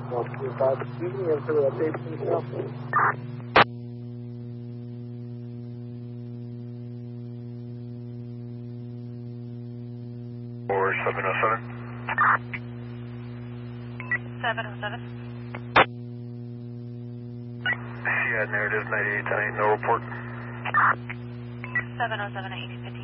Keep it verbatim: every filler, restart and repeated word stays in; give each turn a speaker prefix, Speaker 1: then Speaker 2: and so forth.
Speaker 1: Well, five speaking and for the updates and stuff.
Speaker 2: Or seven oh seven.
Speaker 3: seven oh seven.
Speaker 2: Yeah, narrative ninety-eight ten eight, no report.
Speaker 3: seven oh seven eighteen fifty.